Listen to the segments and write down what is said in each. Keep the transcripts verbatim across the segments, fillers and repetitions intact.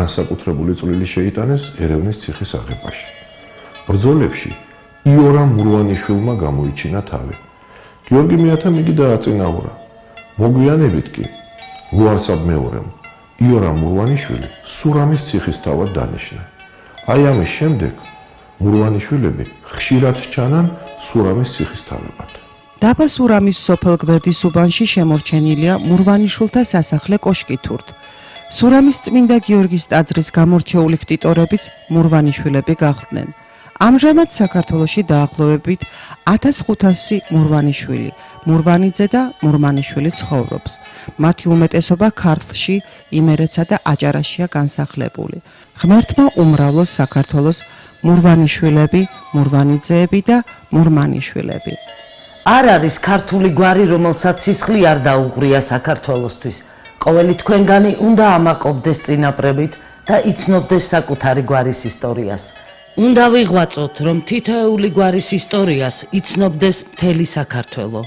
განსაკუთრებული წვლილი შეიტანეს ერევნის ციხის აღებაში. ბრძოლებში იორამ მურვანიშვილმა გამოიჩინა თავი. გიორგი მეათამ იგი დააწინაურა. მოგვიანებით კი ლუარსაბ მეორემ იორამ მურვანიშვილი სურამის ციხის თავად დანიშნა. აი ამის შემდეგ მურვანიშვილები ხშირად ჩანან სურამის ციხის თავებად. დაბა სურამის სოფელ გვერდის უბანში შემორჩენილია მურვანიშვილთა სასახლე კოშკი თურთ. სურამის წმინდა გიორგის ტაძრის გამორჩეული ქტიტორებიც მურვანიშვილები გახდნენ. ამჟამად საქართველოში დაახლოებით ათას ხუთასი მურვანიშვილი, მურვანიძე და მურმანიშვილი ცხოვრობს. მათი უმეტესობა ქართლში, იმერეთსა და აჭარაშია განსახლებული. ღმერთმა უმრავლოს საქართველოს მურვანიშვილები, მურვანიძეები და მურმანიშვილები. არ არის ქართული გვარი, რომელსაც სისხლი არ დაუღრია საქართველოსთვის. ყოველი თქვენგანი უნდა ამაყობდეს წინაპრებით და იცნობდეს საკუთარი გვარის ისტორიას. უნდა ვიღვაწოთ, რომ თითოეული გვარის ისტორიას იცნობდეს მთელი საქართველო.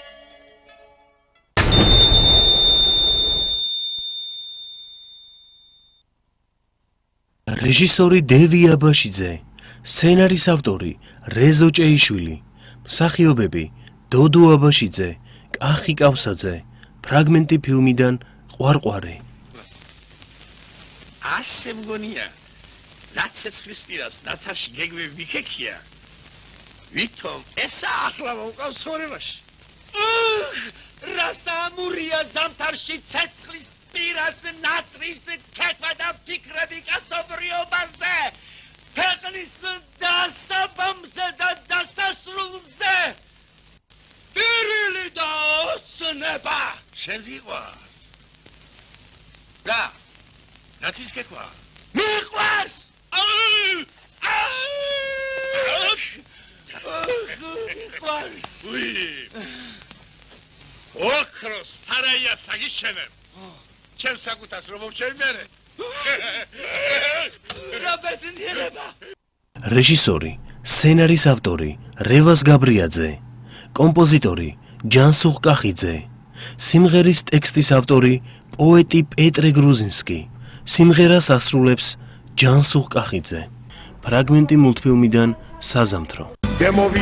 რეჟისორი დევი აბაშიძე, სცენარის ავტორი რეზო ჭეიშვილი, მსახიობები დოდო აბაშიძე, კახი კავსაძე, ფრაგმენტი ფილმიდან ყვარყვარე. ასე მგონია, რა ცეცხლის პირას ნაცარში გეგმები მიქექია, ვითომ ესა ახლა მოვყავს ცხოვრებაში. რა სამურია ზამთარში ცეცხლის პირას ნაცრის ქეთვა და ფიქრები კაცობრიობაზე, ქვეყნის დასაბამზე და დასასრულზე. პირილი და ოცნება შენს გიყვარს. რა? რათის გეკვა? მიყვარს! მიყვარს! უი! ოქროს სარაია საგიშენებ. ჩემს საკუთარს რომ მოვშევიმერე. რა ბედნიერება! რეჟისორი, სცენარის ავტორი რევას გაბრიაძე, კომპოზიტორი ჯანსუღ კახიძე, სიმღერის ტექსტის ავტორი პოეტი პეტრე გრუზინსკი, სიმღერას ასრულებს ჯანსუღ კახიძე. ფრაგმენტი მულტფილმიდან საზამთრო. გემოვიდა